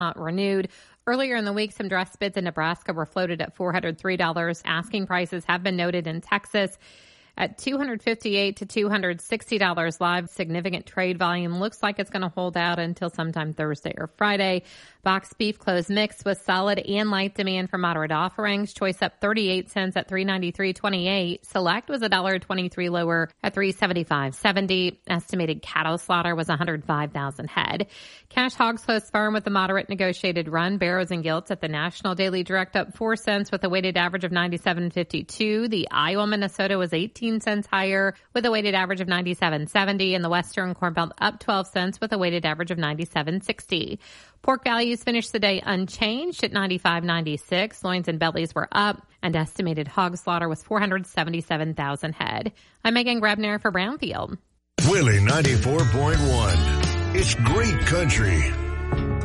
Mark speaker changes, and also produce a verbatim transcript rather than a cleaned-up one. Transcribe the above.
Speaker 1: not renewed. Earlier in the week, some dress bids in Nebraska were floated at four hundred three dollars. Asking prices have been noted in Texas at two hundred fifty-eight to two hundred sixty dollars live. Significant trade volume looks like it's going to hold out until sometime Thursday or Friday. Boxed beef closed mixed with solid and light demand for moderate offerings. Choice up thirty-eight cents at three ninety-three twenty-eight. Select was one dollar twenty-three lower at three seventy-five seventy. Estimated cattle slaughter was one hundred five thousand head. Cash hogs closed firm with a moderate negotiated run. Barrows and Gilts at the National Daily Direct up four cents with a weighted average of ninety-seven fifty-two. The Iowa, Minnesota was eighteen cents higher with a weighted average of ninety-seven seventy. And the Western Corn Belt up twelve cents with a weighted average of ninety-seven sixty. Pork values finished the day unchanged at ninety-five ninety-six. Loins and bellies were up, and estimated hog slaughter was four hundred seventy-seven thousand head. I'm Megan Grebner for Brownfield.
Speaker 2: Willie ninety-four point one. It's great country.